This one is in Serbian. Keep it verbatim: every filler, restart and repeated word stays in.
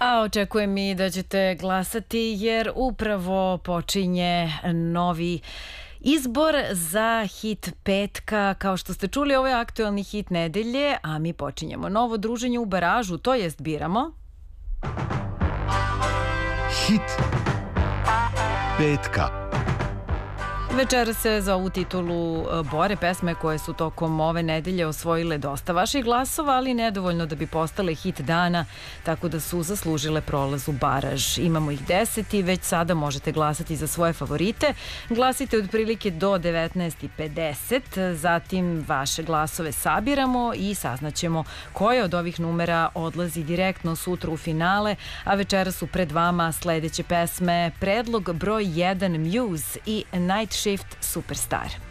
A očekujem i da ćete glasati jer upravo počinje novi izbor za hit petka. Kao što ste čuli, ovo je aktuelni hit nedelje, a mi počinjemo novo druženje u baražu, to jest biramo Hit petka. Večera se za ovu titulu bore pesme koje su tokom ove nedelje osvojile dosta vaših glasova, ali nedovoljno da bi postale hit dana, tako da su zaslužile prolaz u baraž. Imamo ih deset i već sada možete glasati za svoje favorite. Glasite otprilike do devetnaest i pedeset, zatim vaše glasove sabiramo i saznaćemo koje od ovih numera odlazi direktno sutra u finale, a večera su pred vama sledeće pesme. Predlog broj jedan Muse i Night Shift Superstar.